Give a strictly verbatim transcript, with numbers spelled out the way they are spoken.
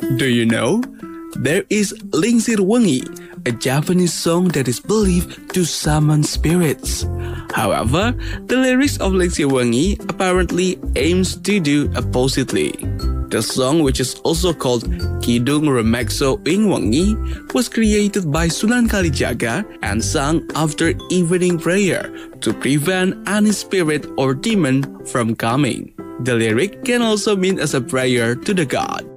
Do you know? There is Lingsir Wengi, a Japanese song that is believed to summon spirits. However, the lyrics of Lingsir Wengi apparently aims to do oppositely. The song, which is also called Kidung Remekso Ing Wengi, was created by Sunan Kalijaga and sung after evening prayer to prevent any spirit or demon from coming. The lyric can also mean as a prayer to the god.